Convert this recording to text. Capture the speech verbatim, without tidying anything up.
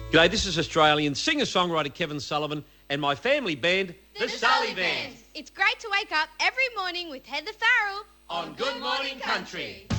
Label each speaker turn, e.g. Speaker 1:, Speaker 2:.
Speaker 1: G'day, this is Australian singer-songwriter Kevin Sullivan and my family band,
Speaker 2: The, the Sully Band. It's great to wake up every morning with Heather Farrell
Speaker 3: on Good Morning Country.